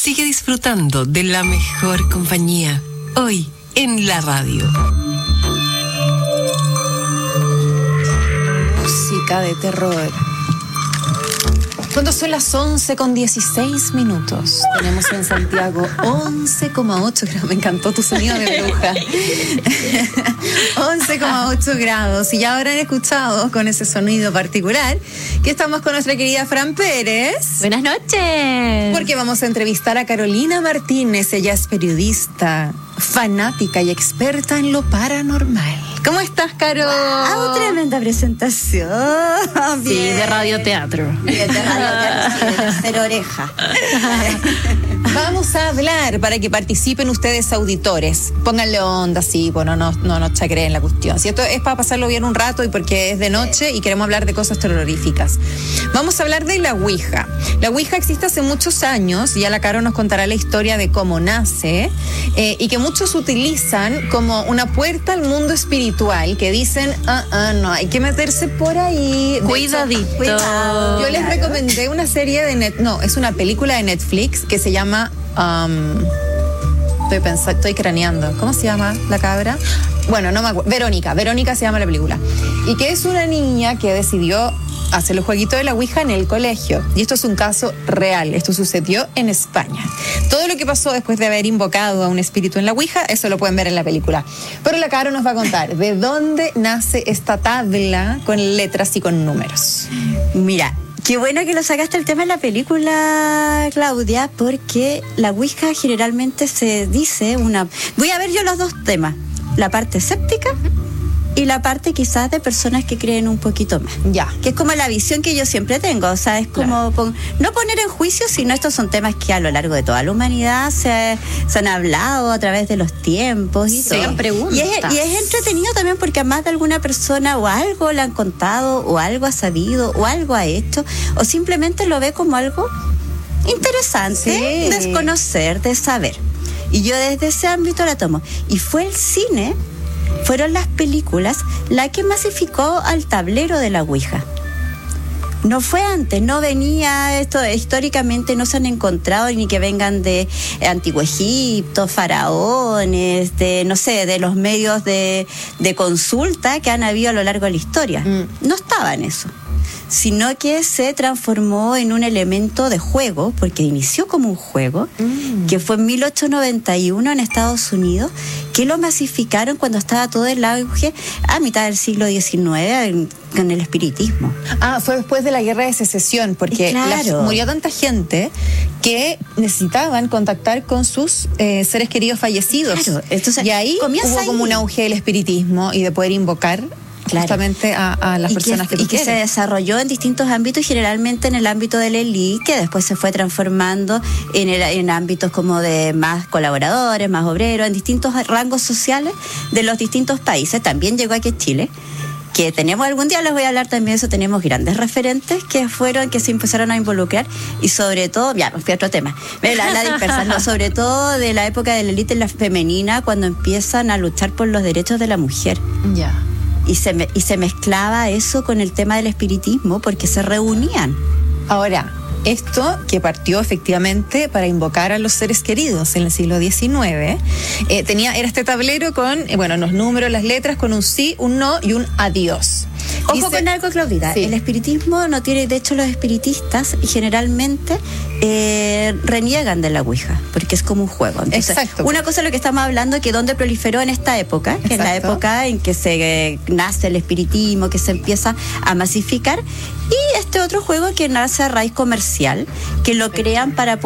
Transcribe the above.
Sigue disfrutando de la mejor compañía, hoy en la radio. Música de terror. Cuando son las 11:16, tenemos en Santiago 11,8 grados. Me encantó tu sonido de bruja. 11,8 grados. Y ya habrán escuchado con ese sonido particular que estamos con nuestra querida Fran Pérez. Buenas noches. Porque vamos a entrevistar a Carolina Martínez. Ella es periodista, fanática y experta en lo paranormal. ¿Cómo estás, Caro? ¡Ah, tremenda presentación! Sí, de radioteatro. Bien, de radioteatro, de tercera oreja. Vamos a hablar para que participen ustedes, auditores. Pónganle onda, sí, bueno, no nos chacreen la cuestión. Si esto es para pasarlo bien un rato y porque es de noche y queremos hablar de cosas terroríficas. Vamos a hablar de la Ouija. La Ouija existe hace muchos años, y ya la Caro nos contará la historia de cómo nace, y que muchos utilizan como una puerta al mundo espiritual, que dicen, no, hay que meterse por ahí. Cuidadito. Yo les recomendé una serie de es una película de Netflix que se llama estoy craneando. ¿Cómo se llama la cabra? Bueno, no me acuerdo. Verónica se llama la película. Y que es una niña que decidió hacer el jueguito de la Ouija en el colegio. Y esto es un caso real. Esto sucedió en España. Todo lo que pasó después de haber invocado a un espíritu en la Ouija, eso lo pueden ver en la película. Pero la Caro nos va a contar de dónde nace esta tabla con letras y con números. Mira, qué bueno que lo sacaste el tema en la película, Claudia, porque la Ouija generalmente se dice Voy a ver yo los dos temas, la parte escéptica y la parte quizás de personas que creen un poquito más. Ya. Que es como la visión que yo siempre tengo. O sea, es como no poner en juicio, sino estos son temas que a lo largo de toda la humanidad se han hablado a través de los tiempos y todo. Preguntas. Y es entretenido también porque a más de alguna persona o algo le han contado, o algo ha sabido, o algo ha hecho, o simplemente lo ve como algo interesante, sí, de conocer, de saber. Y yo desde ese ámbito la tomo. Y fue el cine, fueron las películas la que masificó al tablero de la Ouija. No fue antes, no venía esto, históricamente no se han encontrado ni que vengan de Antiguo Egipto, faraones, de los medios de consulta que han habido a lo largo de la historia. No estaba en eso, sino que se transformó en un elemento de juego, porque inició como un juego, que fue en 1891 en Estados Unidos, que lo masificaron cuando estaba todo el auge a mitad del siglo XIX con el espiritismo. Fue después de la Guerra de Secesión, porque claro, murió tanta gente que necesitaban contactar con sus seres queridos fallecidos. Claro, entonces, y ahí hubo como un auge del espiritismo y de poder invocar justamente a las personas que se desarrolló en distintos ámbitos, generalmente en el ámbito de la élite, que después se fue transformando en ámbitos como de más colaboradores, más obreros, en distintos rangos sociales de los distintos países. También llegó aquí a Chile, que tenemos, algún día les voy a hablar también de eso, tenemos grandes referentes que se empezaron a involucrar, y sobre todo, ya, me fui a otro tema, la dispersa, no, sobre todo de la época de la élite femenina, cuando empiezan a luchar por los derechos de la mujer. Ya. Y se mezclaba eso con el tema del espiritismo, porque se reunían. Ahora, esto que partió efectivamente para invocar a los seres queridos en el siglo XIX, era este tablero con, los números, las letras, con un sí, un no y un adiós. Ojo con algo, Claudita. Sí. El espiritismo no tiene, de hecho, los espiritistas generalmente reniegan de la Ouija, porque es como un juego. Entonces, exacto. Una cosa es lo que estamos hablando, que donde proliferó en esta época, que es la época en que se nace el espiritismo, que se empieza a masificar, y este otro juego que nace a raíz comercial, que lo crean para